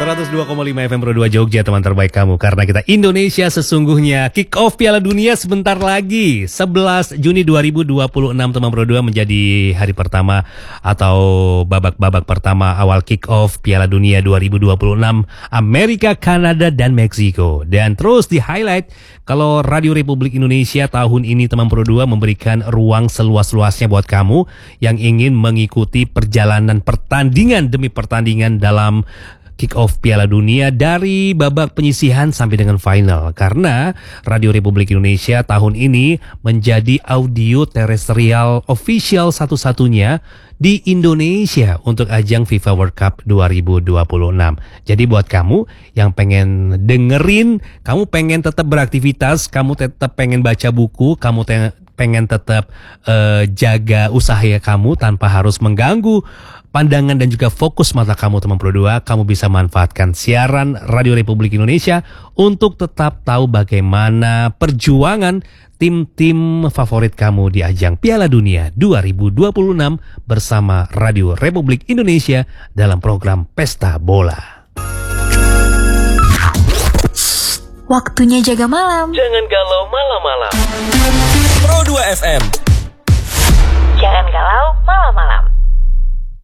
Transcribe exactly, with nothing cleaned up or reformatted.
seratus dua koma lima F M Pro dua Jogja, teman terbaik kamu. Karena kita Indonesia sesungguhnya. Kick off Piala Dunia sebentar lagi, sebelas Juni dua ribu dua puluh enam, teman Pro dua, menjadi hari pertama atau babak-babak pertama awal kick off Piala Dunia dua ribu dua puluh enam Amerika, Kanada, dan Meksiko. Dan terus di highlight kalau Radio Republik Indonesia tahun ini, teman Pro dua, memberikan ruang seluas-luasnya buat kamu yang ingin mengikuti perjalanan pertandingan demi pertandingan dalam kick-off Piala Dunia dari babak penyisihan sampai dengan final. Karena Radio Republik Indonesia tahun ini menjadi audio terestrial official satu-satunya di Indonesia untuk ajang FIFA World Cup dua ribu dua puluh enam. Jadi buat kamu yang pengen dengerin, kamu pengen tetap beraktivitas, kamu tetap pengen baca buku, kamu te- pengen tetap uh, jaga usaha kamu tanpa harus mengganggu pandangan dan juga fokus mata kamu, teman Pro dua, kamu bisa manfaatkan siaran Radio Republik Indonesia untuk tetap tahu bagaimana perjuangan tim-tim favorit kamu di ajang Piala Dunia dua ribu dua puluh enam bersama Radio Republik Indonesia dalam program Pesta Bola. Waktunya jaga malam. Jangan galau malam-malam. Pro dua F M. Jangan galau malam-malam.